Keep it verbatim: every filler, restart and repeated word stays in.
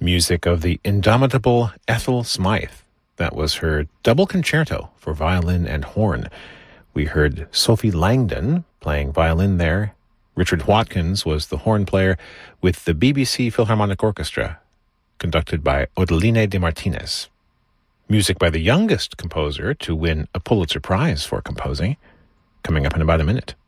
music of the indomitable Ethel Smythe. That was her double concerto for violin and horn. We heard Sophie Langdon playing violin there. Richard Watkins was the horn player with the B B C Philharmonic Orchestra, conducted by Odeline de Martinez. Music by the youngest composer to win a Pulitzer Prize for composing, coming up in about a minute.